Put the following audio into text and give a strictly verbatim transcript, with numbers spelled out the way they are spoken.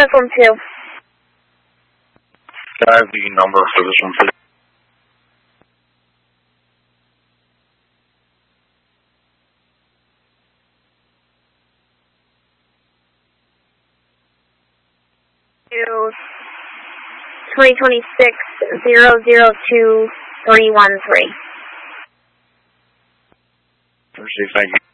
Platform two. Can I have the number for this one, please? twenty twenty-six zero zero two three one three. Thank you.